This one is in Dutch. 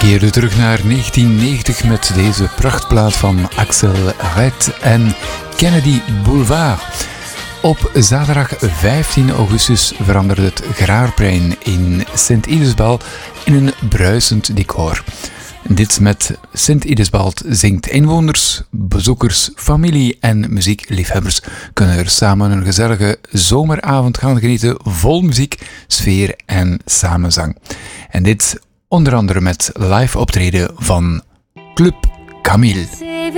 keerde terug naar 1990 met deze prachtplaat van Axel Red en Kennedy Boulevard. Op zaterdag 15 augustus veranderde het Graarplein in Sint-Idesbald in een bruisend decor. Dit met Sint-Idesbald zingt. Inwoners, bezoekers, familie en muziekliefhebbers kunnen er samen een gezellige zomeravond gaan genieten vol muziek, sfeer en samenzang. En dit onder andere met live optreden van Club Camille.